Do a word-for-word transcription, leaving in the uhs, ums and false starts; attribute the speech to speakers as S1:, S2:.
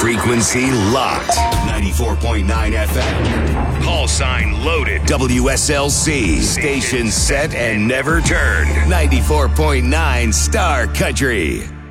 S1: Frequency locked. ninety-four point nine F M. Call sign loaded. W S L C. Station set and never turned. ninety-four point nine Star Country.